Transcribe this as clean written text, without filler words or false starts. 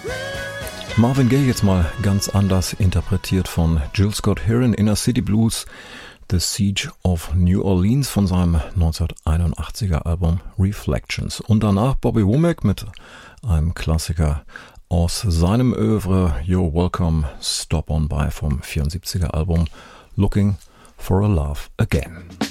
Marvin Gaye jetzt mal ganz anders interpretiert von Jill Scott Heron, Inner City Blues, The Siege of New Orleans von seinem 1981er Album Reflections. Und danach Bobby Womack mit einem Klassiker aus seinem Oeuvre You're Welcome, Stop On By vom 74er Album Looking for a Love Again.